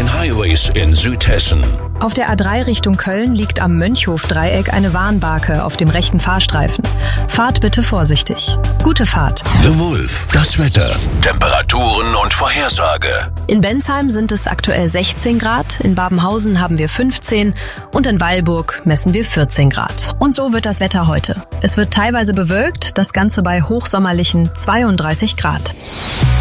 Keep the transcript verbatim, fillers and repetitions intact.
den Highways in Südhessen. Auf der A drei Richtung Köln liegt am Mönchhof-Dreieck eine Warnbarke auf dem rechten Fahrstreifen. Fahrt bitte vorsichtig. Gute Fahrt. The Wolf. Das Wetter, Temperaturen und Vorhersage. In Bensheim sind es aktuell sechzehn Grad, in Babenhausen haben wir fünfzehn und in Weilburg messen wir vierzehn Grad. Und so wird das Wetter heute. Es wird teilweise bewölkt, das Ganze bei hochsommerlichen zweiunddreißig Grad.